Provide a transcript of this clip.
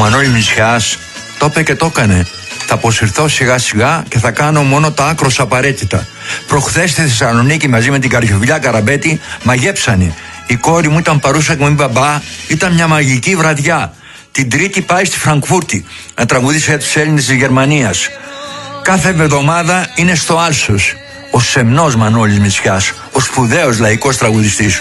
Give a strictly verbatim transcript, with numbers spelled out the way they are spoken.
Μανώλης Μητσιάς το είπε και το έκανε. Θα αποσυρθώ σιγά σιγά και θα κάνω μόνο τα άκρως απαραίτητα. Προχθές στη Θεσσαλονίκη μαζί με την Καριοφιλιά Καραμπέτη μαγέψανε. Η κόρη μου ήταν παρούσα και μου είπε μπαμπά, ήταν μια μαγική βραδιά. Την Τρίτη πάει στη Φραγκφούρτη να τραγουδήσει για τους Έλληνες της Γερμανίας. Κάθε εβδομάδα είναι στο Άλσος. Ο σεμνός Μανώλης Μητσιάς, ο σπουδαίος λαϊκός τραγουδιστής.